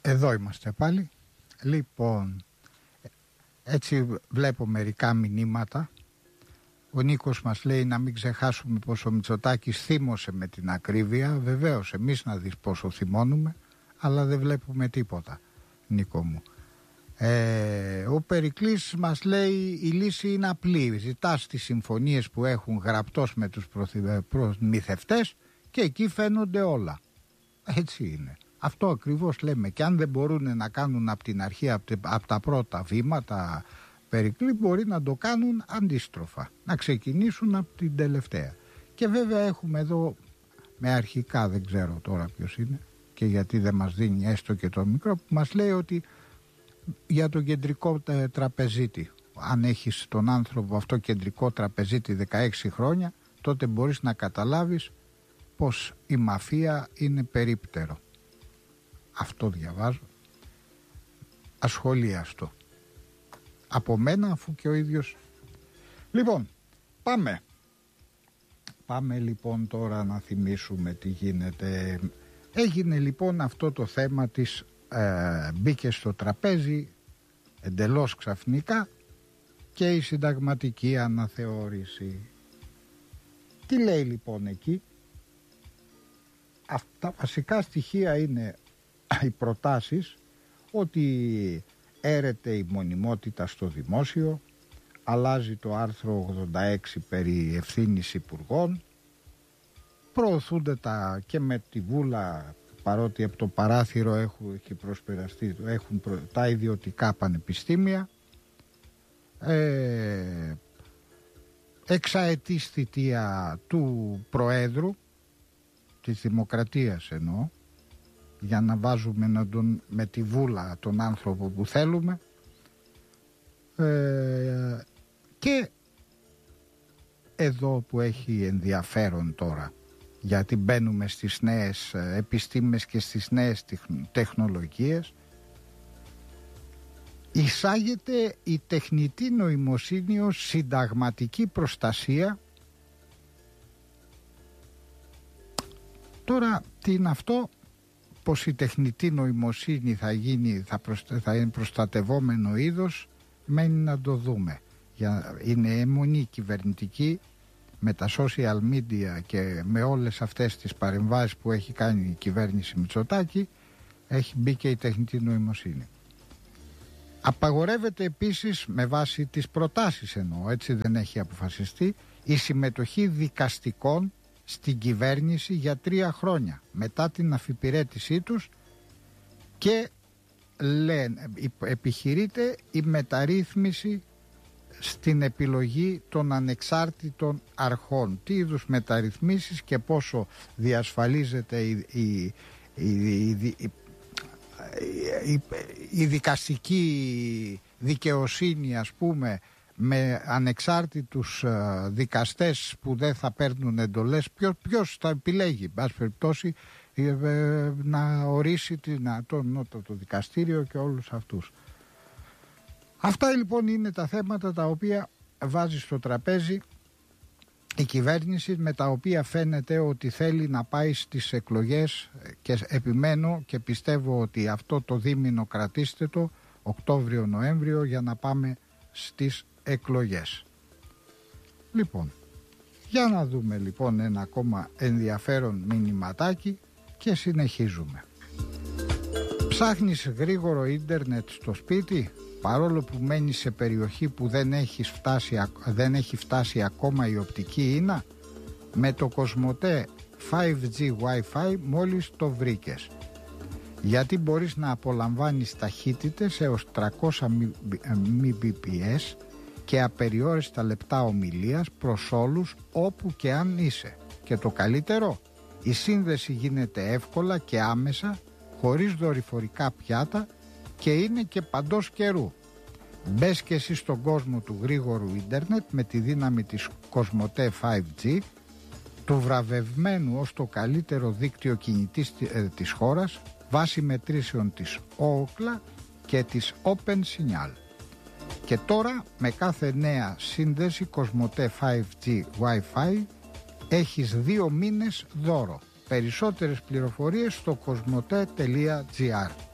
Εδώ είμαστε πάλι. Λοιπόν, έτσι βλέπω μερικά μηνύματα. Ο Νίκος μας λέει να μην ξεχάσουμε πως ο Μητσοτάκης θύμωσε με την ακρίβεια. Βεβαίως, εμείς να δεις πόσο θυμώνουμε, αλλά δεν βλέπουμε τίποτα, Νίκο μου. Ο Περικλής μας λέει η λύση είναι απλή. Ζητάς τις συμφωνίες που έχουν γραπτός με τους προμηθευτές και εκεί φαίνονται όλα. Έτσι είναι. Αυτό ακριβώς λέμε. Και αν δεν μπορούν να κάνουν από την αρχή, από τα πρώτα βήματα, Περικλή, μπορεί να το κάνουν αντίστροφα. Να ξεκινήσουν από την τελευταία. Και βέβαια έχουμε εδώ με αρχικά, δεν ξέρω τώρα ποιος είναι και γιατί δεν μας δίνει έστω και το μικρό, που μας λέει ότι για τον κεντρικό τραπεζίτη, αν έχεις τον άνθρωπο αυτό κεντρικό τραπεζίτη 16 χρόνια, τότε μπορείς να καταλάβεις πως η μαφία είναι περίπτερο. Αυτό διαβάζω. Ασχολίαστο από μένα, αφού και ο ίδιος. Λοιπόν, πάμε λοιπόν τώρα να θυμίσουμε τι γίνεται. Έγινε λοιπόν αυτό το θέμα της μπήκε στο τραπέζι εντελώς ξαφνικά και η συνταγματική αναθεώρηση. Τι λέει λοιπόν εκεί? Αυτά βασικά στοιχεία είναι οι προτάσεις ότι έρεται η μονιμότητα στο δημόσιο, αλλάζει το άρθρο 86 περί ευθύνης υπουργών, προωθούνται και με τη βούλα, παρότι από το παράθυρο έχουν τα ιδιωτικά πανεπιστήμια, εξαετής θητεία του Προέδρου της Δημοκρατίας εννοώ, για να βάζουμε με τη βούλα τον άνθρωπο που θέλουμε, και εδώ που έχει ενδιαφέρον τώρα, γιατί μπαίνουμε στις νέες επιστήμες και στις νέες τεχνολογίες, εισάγεται η τεχνητή νοημοσύνη ως συνταγματική προστασία. Τώρα τι είναι αυτό? Πως η τεχνητή νοημοσύνη θα είναι προστατευόμενο είδος, μένει να το δούμε. Είναι αιμονή κυβερνητική με τα social media και με όλες αυτές τις παρεμβάσεις που έχει κάνει η κυβέρνηση Μητσοτάκη, έχει μπει και η τεχνητή νοημοσύνη. Απαγορεύεται επίσης, με βάση τις προτάσεις εννοώ, έτσι δεν έχει αποφασιστεί, η συμμετοχή δικαστικών στην κυβέρνηση για 3 χρόνια μετά την αφιπηρέτησή τους, και επιχειρείται η μεταρρύθμιση στην επιλογή των ανεξάρτητων αρχών. Τι είδους μεταρρυθμίσεις και πόσο διασφαλίζεται η δικαστική δικαιοσύνη, ας πούμε, με ανεξάρτητους δικαστές που δεν θα παίρνουν εντολές. Ποιος θα επιλέγει, εν πάση περιπτώσει, να ορίσει το δικαστήριο και όλους αυτούς. Αυτά λοιπόν είναι τα θέματα τα οποία βάζει στο τραπέζι η κυβέρνηση, με τα οποία φαίνεται ότι θέλει να πάει στις εκλογές, και επιμένω και πιστεύω ότι αυτό το δίμηνο κρατήστε το Οκτώβριο-Νοέμβριο για να πάμε στις εκλογές. Λοιπόν, για να δούμε λοιπόν ένα ακόμα ενδιαφέρον μηνυματάκι και συνεχίζουμε. Ψάχνεις γρήγορο ίντερνετ στο σπίτι, παρόλο που μένεις σε περιοχή που δεν έχει φτάσει ακόμα η οπτική ίνα? Με το Κοσμοτέ 5G Wi-Fi μόλις το βρήκες, γιατί μπορείς να απολαμβάνεις ταχύτητες έως 300 Mbps και απεριόριστα λεπτά ομιλίας προς όλους όπου και αν είσαι. Και το καλύτερο, η σύνδεση γίνεται εύκολα και άμεσα, χωρίς δορυφορικά πιάτα, και είναι και παντός καιρού. Μπες και εσύ στον κόσμο του γρήγορου ίντερνετ με τη δύναμη της Κοσμοτέ 5G, του βραβευμένου ως το καλύτερο δίκτυο κινητής της χώρας, βάσει μετρήσεων της Ookla και της Open Signal. Και τώρα με κάθε νέα σύνδεση Κοσμοτέ 5G Wi-Fi έχεις 2 μήνες δώρο. Περισσότερες πληροφορίες στο κοσμοτέ.gr.